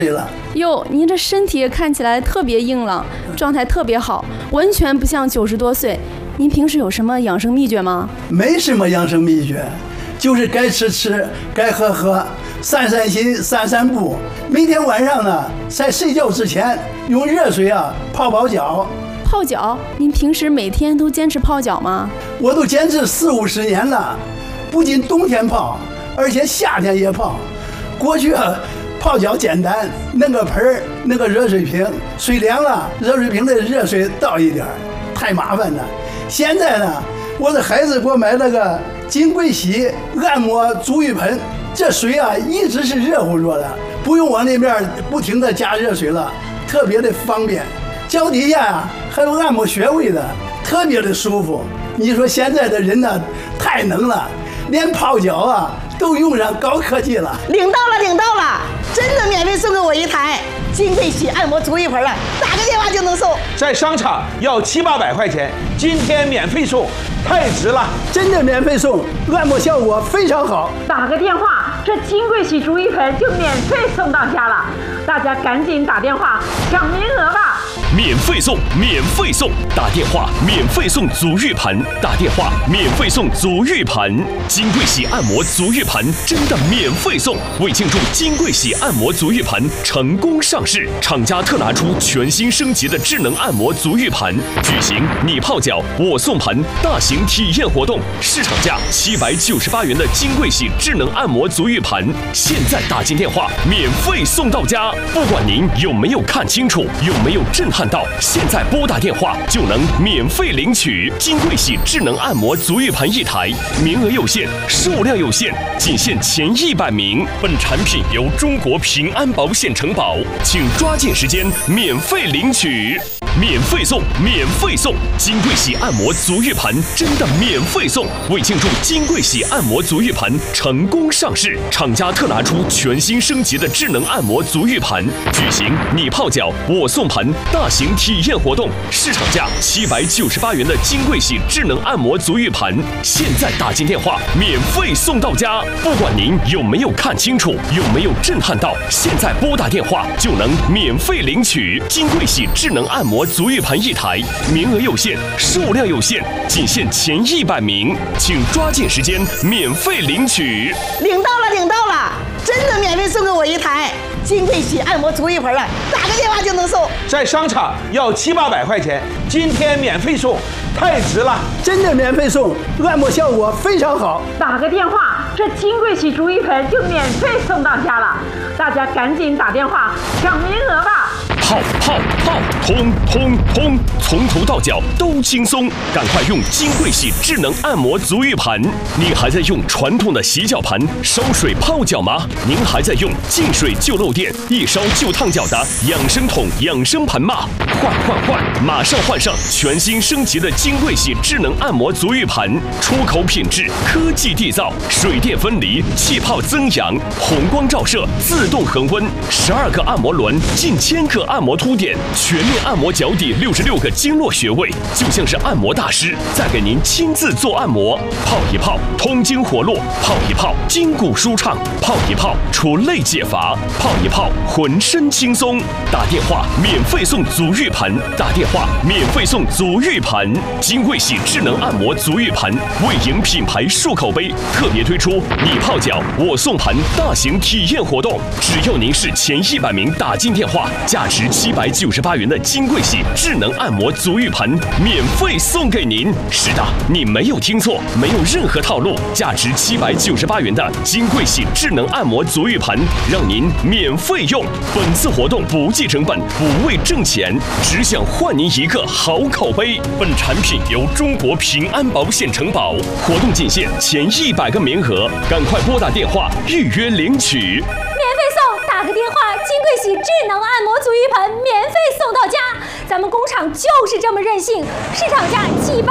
了。 哟，您这身体看起来特别硬朗，状态特别好，完全不像90多岁。您平时有什么养生秘诀吗？ 没什么养生秘诀，就是该吃吃，该喝喝，散散心，散散步。每天晚上呢，在睡觉之前用热水泡脚。 泡脚？您平时每天都坚持泡脚吗？ 我都坚持40-50年了，不仅冬天泡，而且夏天也泡。过去泡脚简单，弄个盆儿，弄个热水瓶，水凉了，热水瓶的热水倒一点，太麻烦了。现在呢，我的孩子给我买了个金桂烯按摩足浴盆，这水一直是热乎着的，不用往里面不停的加热水了，特别的方便。脚底下还有按摩穴位的，特别的舒服。你说现在的人呢，太能了，连泡脚都用上高科技了。 领到了，真的免费送给我一台金桂烯按摩足浴盆了，打个电话就能送。 在商场要700-800块钱，今天免费送，太值了！ 真的免费送，按摩效果非常好。 打个电话，这金桂烯足浴盆就免费送到家了，大家赶紧打电话抢名额吧！ 免费送，免费送！打电话免费送足浴盆，打电话免费送足浴盆。金桂烯按摩足浴盆真的免费送！为庆祝金桂烯按摩足浴盆成功上市，厂家特拿出全新升级的智能按摩足浴盆，举行你泡脚我送盆大型体验活动。市场价798元的金桂烯智能按摩足浴盆，现在打进电话免费送到家。不管您有没有看清楚，有没有震撼到，现在拨打电话就能免费领取金桂烯智能按摩足浴盆一台，名额有限，数量有限，仅限前100名。本产品由中国平安保险承保，请抓紧时间免费领取。免费送，免费送！金桂烯按摩足浴盆真的免费送！为庆祝金桂烯按摩足浴盆成功上市，厂家特拿出全新升级的智能按摩足浴盆，举行你泡脚我送盆大型体验活动。市场价798元的金桂烯智能按摩足浴盆，现在打进电话免费送到家。不管您有没有看清楚，有没有震撼到，现在拨打电话就能免费领取金桂烯智能按摩足浴盆一台，名额有限，数量有限，仅限前100名，请抓紧时间免费领取。 领到了，真的免费送给我一台金桂烯按摩足浴盆了，打个电话就能送。 在商场要700-800块钱，今天免费送，太值了！ 真的免费送，按摩效果非常好。 打个电话，这金桂烯足浴盆就免费送到家了，大家赶紧打电话抢名额吧！ 泡，通，从头到脚都轻松，赶快用金桂烯智能按摩足浴盆。你还在用传统的洗脚盆烧水泡脚吗？您还在用进水就漏电、一烧就烫脚的养生桶、养生盆吗？换，马上换上全新升级的金桂烯智能按摩足浴盆，出口品质，科技缔造，水电分离，气泡增氧，红光照射，自动恒温，12个按摩轮，近1000个按摩凸点，全面按摩脚底66个经络穴位，就像是按摩大师在给您亲自做按摩。泡一泡，通经活络；泡一泡，筋骨舒畅；泡一泡，除累解乏；泡一泡，浑身轻松。打电话免费送足浴盆，打电话免费送足浴盆。金桂烯智能按摩足浴盆为迎品牌漱口杯，特别推出你泡脚我送盆大型体验活动，只要您是前100名打进电话，价值798元的金桂烯智能按摩足浴盆免费送给您。是的，你没有听错，没有任何套路，价值798元的金桂烯智能按摩足浴盆，让您免费用。本次活动不计成本，不为挣钱，只想换您一个好口碑。本产品由中国平安保险承保，活动仅限前100个名额，赶快拨打电话预约领取。 打个电话，金桂烯智能按摩足浴盆免费送到家。咱们工厂就是这么任性，市场价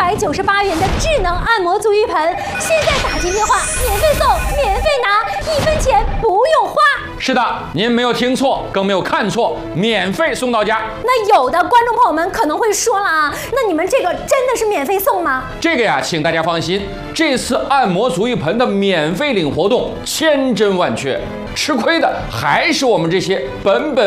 798元的智能按摩足浴盆，现在打进电话免费送，免费拿，1分钱不用花。 是的，您没有听错，更没有看错，免费送到家。 那有的观众朋友们可能会说了啊，那你们这个真的是免费送吗？ 这个呀，请大家放心，这次按摩足浴盆的免费领活动千真万确，吃亏的还是我们这些本